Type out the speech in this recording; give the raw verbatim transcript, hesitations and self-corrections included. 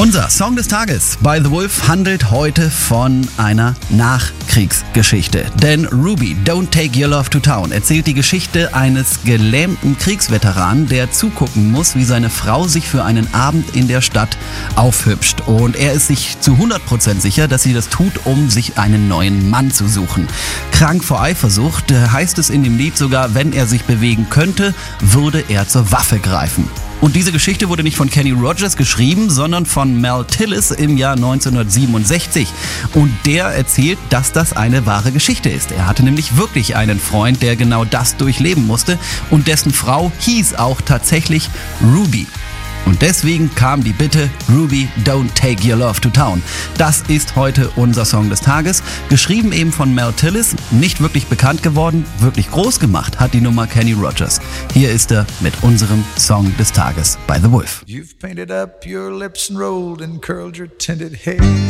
Unser Song des Tages bei The Wolf handelt heute von einer Nachkriegsgeschichte. Denn Ruby, Don't Take Your Love to Town erzählt die Geschichte eines gelähmten Kriegsveteranen, der zugucken muss, wie seine Frau sich für einen Abend in der Stadt aufhübscht. Und er ist sich zu hundert Prozent sicher, dass sie das tut, um sich einen neuen Mann zu suchen. Krank vor Eifersucht heißt es in dem Lied sogar, wenn er sich bewegen könnte, würde er zur Waffe greifen. Und diese Geschichte wurde nicht von Kenny Rogers geschrieben, sondern von Mel Tillis im Jahr neunzehnhundertsiebenundsechzig. Und der erzählt, dass das eine wahre Geschichte ist. Er hatte nämlich wirklich einen Freund, der genau das durchleben musste. Und dessen Frau hieß auch tatsächlich Ruby. Und deswegen kam die Bitte, Ruby, Don't Take Your Love to Town. Das ist heute unser Song des Tages. Geschrieben eben von Mel Tillis, nicht wirklich bekannt geworden, wirklich groß gemacht hat die Nummer Kenny Rogers. Hier ist er mit unserem Song des Tages bei The Wolf. You've painted up your lips and rolled and curled your tinted hair.